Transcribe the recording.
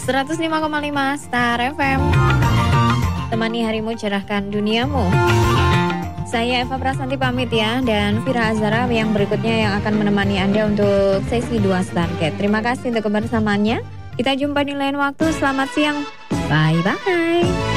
105,5 Star FM. Temani harimu, cerahkan duniamu. Saya Eva Prasanti pamit ya, dan Fira Azhara yang berikutnya yang akan menemani Anda untuk sesi 2 Stargate. Terima kasih untuk kebersamaannya. Kita jumpa di lain waktu. Selamat siang. Bye-bye.